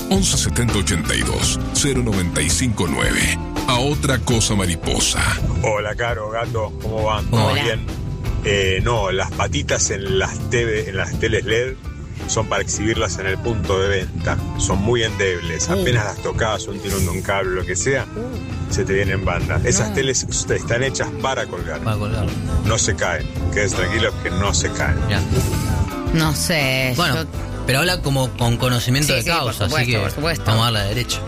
11 70 82 0959. A otra cosa mariposa. Hola, Caro, Gato, ¿cómo van? Hola. ¿Todo bien? No, las patitas en las teles LED son para exhibirlas en el punto de venta. Son muy endebles. Apenas las tocas, un tirón de un cable, lo que sea, se te viene en banda. Esas teles están hechas para colgar. No se caen. Quedes tranquilos que no se caen. Ya. No sé. Bueno, pero habla como con conocimiento de Sí, causa, por así que supuesto. vamos a darle la derecha.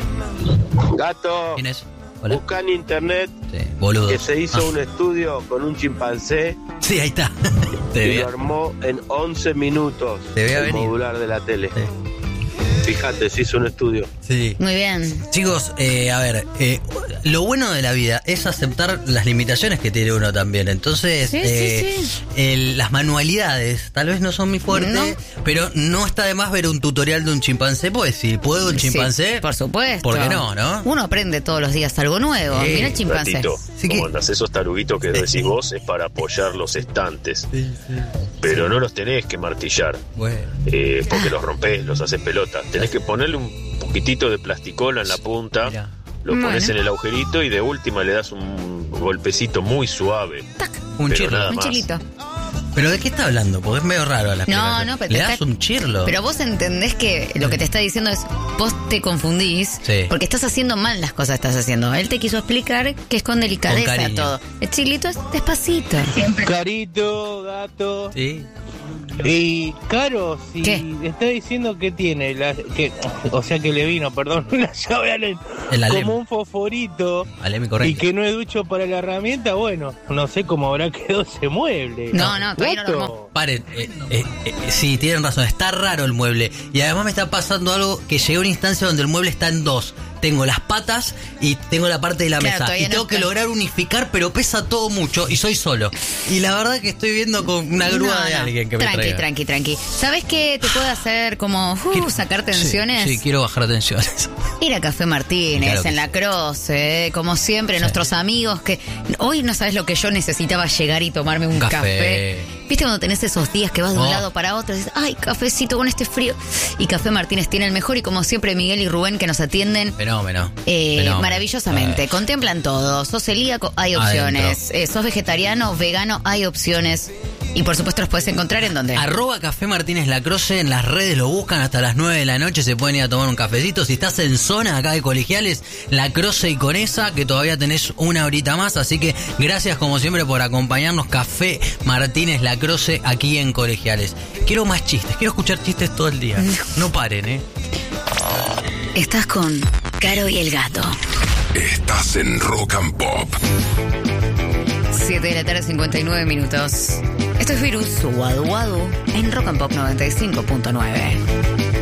Gato, ¿Quién es? Hola. busca en internet Sí, boludo. que se hizo un estudio con un chimpancé Sí, ahí está. Te y veía. lo armó en 11 minutos Te veía el venir. modular de la tele. Sí. Fíjate, se hizo un estudio. Sí. Muy bien. Chicos, a ver, lo bueno de la vida es aceptar las limitaciones que tiene uno también. Entonces, Sí. las manualidades tal vez no son mi fuerte, No. pero no está de más ver un tutorial de un chimpancé, pues si puedo un chimpancé, Sí, por supuesto. ¿por qué no, no? Uno aprende todos los días algo nuevo. Sí, Mira el chimpancé. Gatito, Sí que- ¿cómo andás? Esos taruguitos que decís vos es para apoyar los estantes. Pero no los tenés que martillar, Bueno. porque los rompés, los haces pelota. Tenés que ponerle un poquitito de plasticola en la punta, Mirá. lo pones Bueno. en el agujerito y de última le das un golpecito muy suave. Un Pero chirlo. nada Un más. chilito. ¿Pero de qué está hablando? Porque es medio raro la explicación. No, pero Le te das está- un chirlo. Pero vos entendés que lo que te está diciendo es, vos te confundís, Sí. porque estás haciendo mal las cosas que estás haciendo. Él te quiso explicar que es con delicadeza Con cariño. todo. El chilito es despacito. Carito, Gato. Sí. Y Caro, si ¿Qué? está diciendo que tiene, o sea que le vino, perdón, una llave Alem, El Alem. como un fosforito Vale, mi y correcto. que no es ducho para la herramienta, bueno, no sé cómo habrá quedado ese mueble. No, todavía no lo Gato. armó. Paren, sí, tienen razón, está raro el mueble. Y además me está pasando algo que llegué a una instancia donde el mueble está en dos. Tengo las patas y tengo la parte de la Claro, mesa. todavía Y no tengo que está. lograr unificar, pero pesa todo mucho y soy solo. Y la verdad que estoy viendo con una grúa de alguien que me traiga. Tranqui. ¿Sabes qué te puede hacer como sacar tensiones? Sí, quiero bajar tensiones. Ir a Café Martínez, Claro que en La Croce, como siempre, nuestros amigos que... Hoy no sabes lo que yo necesitaba llegar y tomarme un café. ¿Viste cuando tenés esos días que vas de un lado para otro y dices, ay, cafecito con este frío? Y Café Martínez tiene el mejor y como siempre Miguel y Rubén que nos atienden Fenómeno. maravillosamente. Contemplan todo. Sos celíaco, hay opciones. Sos vegetariano, vegano, hay opciones. Y por supuesto los puedes encontrar en donde. @Café Martínez Lacroce, en las redes lo buscan hasta las 9 de la noche, se pueden ir a tomar un cafecito. Si estás en zona acá de Colegiales, Lacroce y Conesa, que todavía tenés una horita más, así que gracias como siempre por acompañarnos. Café Martínez Lacroce aquí en Colegiales. Quiero más chistes, quiero escuchar chistes todo el día. No paren, Estás con Caro y el Gato. Estás en Rock and Pop. 7 de la tarde, 59 minutos. Esto es Virus Wadu Wadu en Rock and Pop 95.9.